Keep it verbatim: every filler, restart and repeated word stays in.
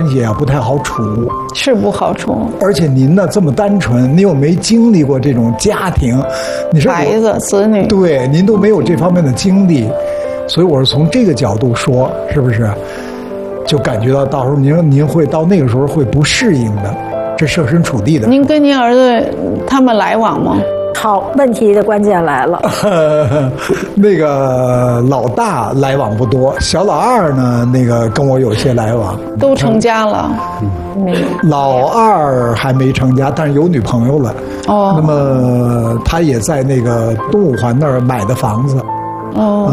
系啊不太好处， 是不好处。 而且您呢这么单纯，您又没经历过这种家庭，你说孩子子女， 对，您都没有这方面的经历，所以我是从这个角度说，是不是？就感觉到到时候您您会到那个时候会不适应的，这设身处地的。 您跟您儿子他们来往吗？ 好，问题的关键来了。 那个老大来往不多，小老二呢，那个跟我有些来往。 都成家了。 没有。 老二还没成家，但是有女朋友了。 哦。 那么他也在那个东五环那儿买的房子。 哦。